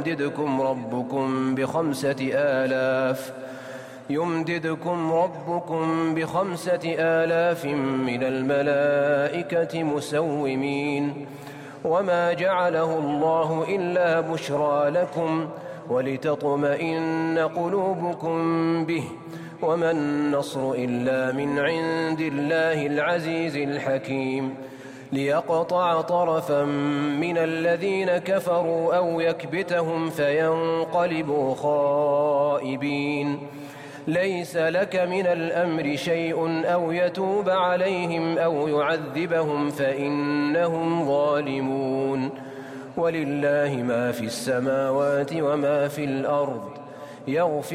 يمددكم ربكم بخمسة آلاف من الملائكة مسومين. وما جعله الله إلا بشرى لكم ولتطمئن قلوبكم به، وما النصر إلا من عند الله العزيز الحكيم، ليقطع طرفا من الذين كفروا أو يكبتهم فينقلبوا خائبين. ليس لك من الأمر شيء أو يتوب عليهم أو يعذبهم فإنهم ظالمون. ولله ما في السماوات وما في الأرض، يغفر